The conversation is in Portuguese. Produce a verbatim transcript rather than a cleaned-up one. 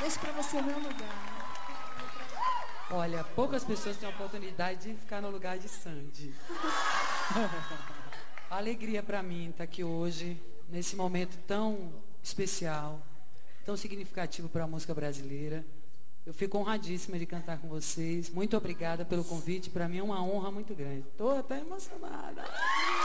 Deixa pra você o meu lugar. Olha, poucas pessoas têm a oportunidade de ficar no lugar de Sandy. Alegria pra mim estar aqui hoje, nesse momento tão especial, tão significativo para a música brasileira. Eu fico honradíssima de cantar com vocês. Muito obrigada pelo convite. Para mim é uma honra muito grande. Estou até emocionada.